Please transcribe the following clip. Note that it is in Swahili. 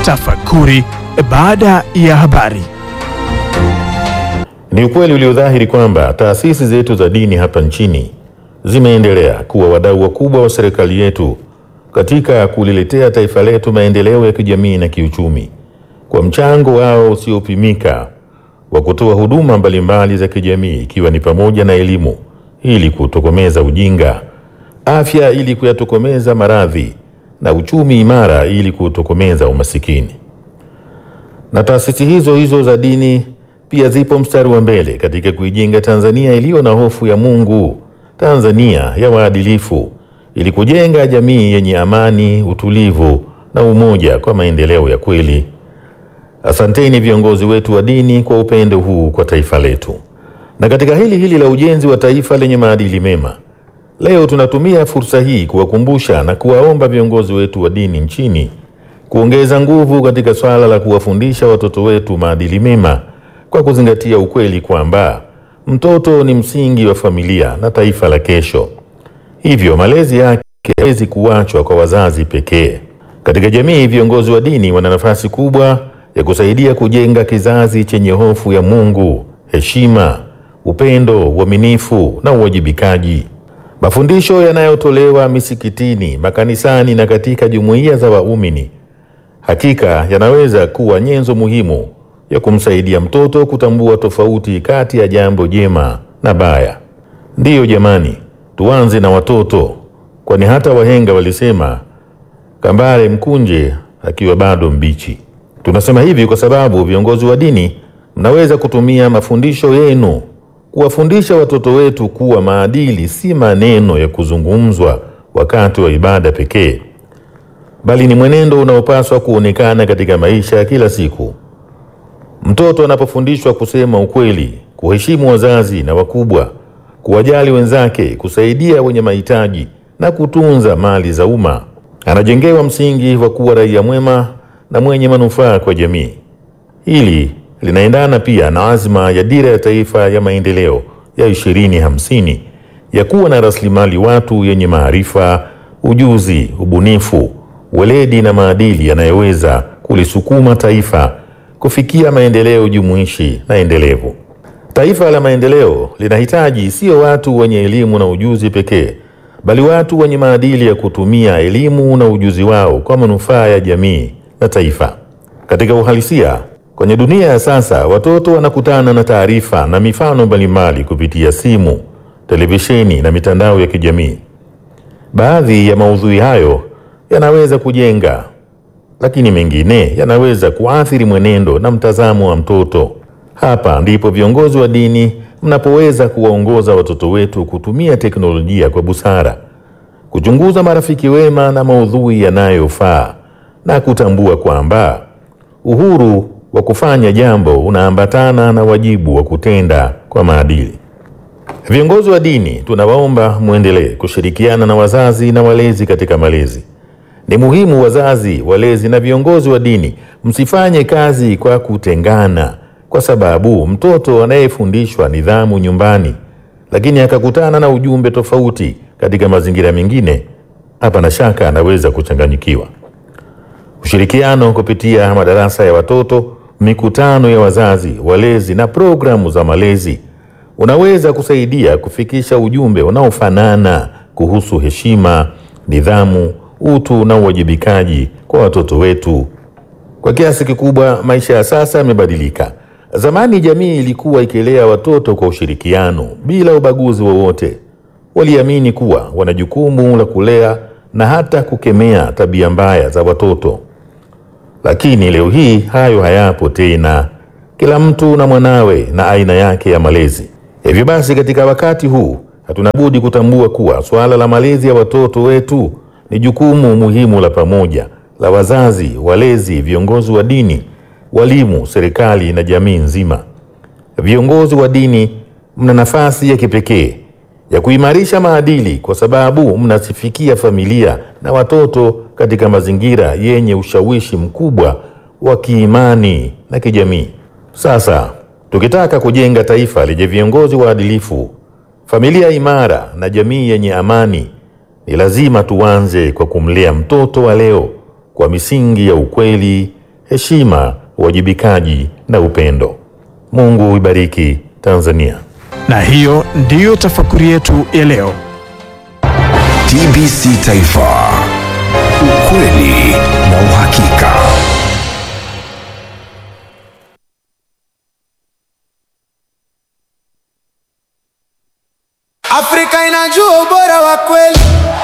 Tafakuri baada ya habari. Ni ukweli uliodhahiri kwamba taasisi zetu za dini hapa nchini zimeendelea kuwa wadau wakubwa wa serikali yetu katika kuliletea taifa letu maendeleo ya kijamii na kiuchumi, kwa mchango wao usiopimika wa kutoa huduma mbalimbali za kijamii, ikiwa ni pamoja na elimu ili kutokomeza ujinga, afya ili kuyatokomeza maradhi, na uchumi imara ili kutokomeza umasikini. Na taasisi hizo hizo za dini pia zipo mstari wa mbele katika kuijenga Tanzania iliyo na hofu ya Mungu, Tanzania ya waadilifu, ili kujenga jamii yenye amani, utulivu na umoja kwa maendeleo ya kweli. Asanteni viongozi wetu wa dini kwa upendo huu kwa taifa letu. Na katika hili la ujenzi wa taifa lenye maadili mema, leo tunatumia fursa hii kuwakumbusha na kuwaomba viongozi wetu wa dini nchini kuongeza nguvu katika swala la kuwafundisha watoto wetu maadili mema, kwa kuzingatia ukweli kwamba mtoto ni msingi wa familia na taifa la kesho. Hivyo malezi yake hawezi kuachwa kwa wazazi pekee. Katika jamii, viongozi wa dini wana nafasi kubwa ya kusaidia kujenga kizazi chenye hofu ya Mungu, heshima, upendo, uaminifu na uwajibikaji. Mafundisho yanayotolewa misikitini, makanisani na katika jumuiya za waumini hakika yanaweza kuwa nyenzo muhimu ya kumsaidia mtoto kutambua tofauti kati ya jambo jema na baya. Ndiyo jamani, tuanze na watoto, kwani hata wahenga walisema kambale mkunje akiwa bado mbichi. Tunasema hivi kwa sababu viongozi wa dini mnaweza kutumia mafundisho yenu kuwafundisha watoto wetu kuwa maadili si maneno ya kuzungumzwa wakati wa ibada pekee, bali ni mwenendo unaopaswa kuonekana katika maisha ya kila siku. Mtoto anapofundishwa kusema ukweli, kuheshimu wazazi na wakubwa, kuwajali wenzake, kusaidia wenye mahitaji na kutunza mali za umma, anajengewa msingi wa kuwa raia mwema na mwenye manufaa kwa jamii. Hili linaendana pia na azma ya Dira ya Taifa ya Maendeleo ya 2050 ya kuwa na rasilimali watu yenye maarifa, ujuzi, ubunifu, weledi na maadili yanayoweza kulisukuma taifa kufikia maendeleo jumuishi na endelevu. Taifa la maendeleo linahitaji sio watu wenye elimu na ujuzi pekee, bali watu wenye maadili ya kutumia elimu na ujuzi wao kwa manufaa ya jamii na taifa. Katika uhalisia, kwenye dunia ya sasa, watoto wanakutana na taarifa na mifano mbalimbali kupitia simu, televisheni na mitandao ya kijamii. Baadhi ya maudhui hayo yanaweza kujenga, lakini mengine yanaweza kuathiri mwenendo na mtazamo wa mtoto. Hapa ndipo viongozi wa dini mnapoweza kuwaongoza watoto wetu kutumia teknolojia kwa busara, kuchunguza marafiki wema na maudhui yanayofaa, na kutambua kwamba uhuru wa kufanya jambo unaambatana na wajibu wa kutenda kwa maadili. Viongozi wa dini tunawaomba muendelee kushirikiana na wazazi na walezi katika malezi. Ni muhimu wazazi, walezi na viongozi wa dini msifanye kazi kwa kutengana, kwa sababu mtoto anayefundishwa nidhamu nyumbani lakini akakutana na ujumbe tofauti katika mazingira mengine, hapana shaka anaweza kuchanganyikiwa. Ushirikiano kupitia madarasa ya watoto, mikutano ya wazazi, walezi na programu za malezi unaweza kusaidia kufikisha ujumbe unaofanana kuhusu heshima, nidhamu, utu na uwajibikaji kwa watoto wetu. Kwa kiasi kikubwa maisha ya sasa yamebadilika. Zamani jamii ilikuwa ikilea watoto kwa ushirikiano bila ubaguzi wowote. Waliamini kuwa wana jukumu la kulea na hata kukemea tabia mbaya za watoto. Lakini leo hii hayo hayapo tena. Kila mtu na mwanawe na aina yake ya malezi. Hivyo basi, katika wakati huu hatuna budi kutambua kuwa swala la malezi ya watoto wetu ni jukumu muhimu la pamoja la wazazi, walezi, viongozi wa dini, walimu, serikali na jamii nzima. Viongozi wa dini mna nafasi ya kipekee ya kuimarisha maadili, kwa sababu mnasifikia familia na watoto katika mazingira yenye ushawishi mkubwa wa kiimani na kijamii. Sasa, tukitaka kujenga taifa lenye viongozi waadilifu, familia imara na jamii yenye amani, ni lazima tuanze kwa kumlea mtoto wa leo kwa misingi ya ukweli, heshima, uwajibikaji na upendo. Mungu ibariki Tanzania. Na hiyo ndiyo tafakuri yetu ya leo. TBC Taifa, ukweli na uhakika. Afrika inajua ubora wa kweli.